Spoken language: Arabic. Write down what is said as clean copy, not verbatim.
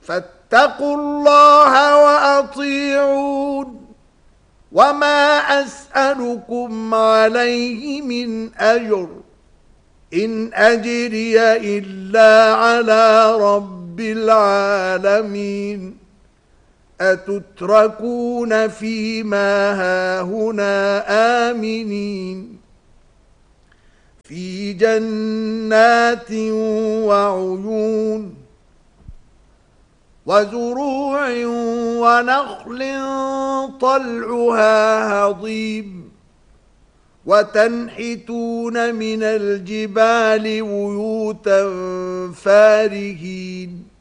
فاتقوا الله وأطيعون وما أسألكم عليه من أجر إن أجري إلا على رب العالمين أتتركون فيما هاهنا آمنين في جنات وعيون وزروع ونخل طلعها هضيم وتنحتون من الجبال بيوتا فارهين